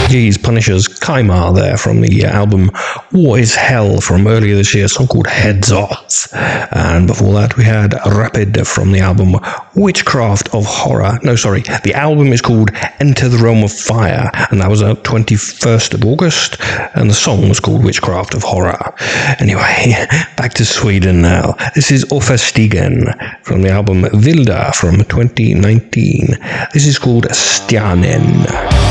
Geez, Punisher's Kaimar there from the album What Is Hell from earlier this year, a song called Heads Off. And before that we had Rapid from the album Witchcraft of Horror. No, sorry, the album is called Enter the Realm of Fire, and that was out 21st of August, and the song was called Witchcraft of Horror. Anyway, back to Sweden now. This is Offerstigen from the album Vilda from 2019. This is called Stjanen.